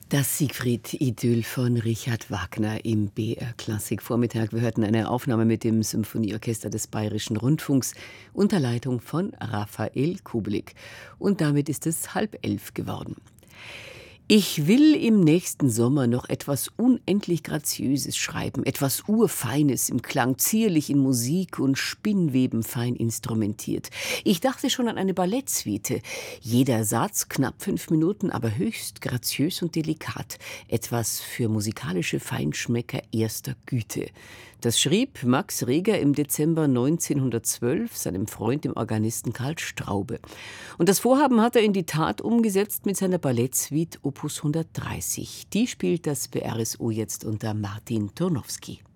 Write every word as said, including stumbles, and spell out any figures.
Das Siegfried-Idyll von Richard Wagner im B R-Klassik-Vormittag. Wir hörten eine Aufnahme mit dem Symphonieorchester des Bayerischen Rundfunks unter Leitung von Raphael Kubelik. Und damit ist es halb elf geworden. Ich will im nächsten Sommer noch etwas unendlich Graziöses schreiben, etwas Urfeines im Klang, zierlich in Musik und Spinnweben fein instrumentiert. Ich dachte schon an eine Ballettsuite. Jeder Satz knapp fünf Minuten, aber höchst graziös und delikat. Etwas für musikalische Feinschmecker erster Güte. Das schrieb Max Reger im Dezember neunzehnhundertzwölf seinem Freund, dem Organisten Karl Straube. Und das Vorhaben hat er in die Tat umgesetzt mit seiner Ballettsuite Opus hundertdreißig. Die spielt das B R S O jetzt unter Martin Tornowski.